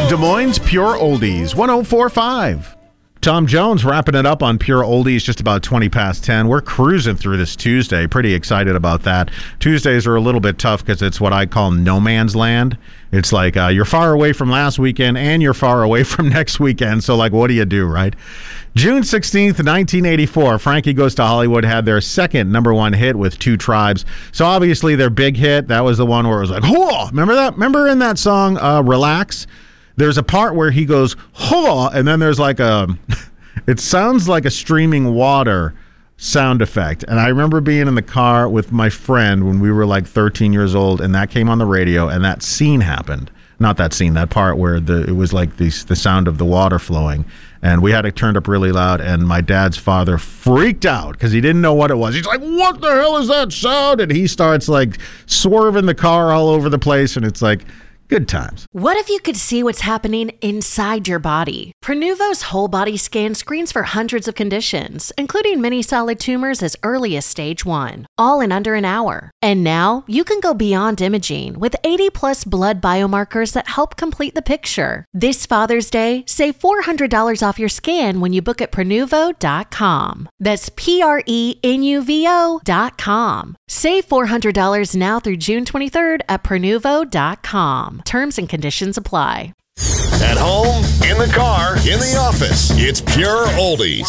Des Moines Pure Oldies, 104.5. Tom Jones wrapping it up on Pure Oldies just about 20 past 10. We're cruising through this Tuesday. Pretty excited about that. Tuesdays are a little bit tough because it's what I call no man's land. It's like you're far away from last weekend and you're far away from next weekend. So, like, what do you do, right? June 16th, 1984, Frankie Goes to Hollywood had their second number one hit with Two Tribes. So, obviously, their big hit, that was the one where it was like, whoa! Remember that? Remember in that song, Relax? There's a part where he goes, whoa! And then there's like it sounds like a streaming water sound effect. And I remember being in the car with my friend when we were like 13 years old, and that came on the radio, and that scene happened. Not that scene, that part where it was like the sound of the water flowing. And we had it turned up really loud, and my dad's father freaked out because he didn't know what it was. He's like, what the hell is that sound? And he starts like swerving the car all over the place, and it's like, good times. What if you could see what's happening inside your body? Prenuvo's whole body scan screens for hundreds of conditions, including many solid tumors as early as stage 1, all in under an hour. And now you can go beyond imaging with 80 plus blood biomarkers that help complete the picture. This Father's Day, save $400 off your scan when you book at Prenuvo.com. That's Prenuvo.com. Save $400 now through June 23rd at Prenuvo.com. Terms and conditions apply. At home, in the car, in the office, it's Pure Oldies.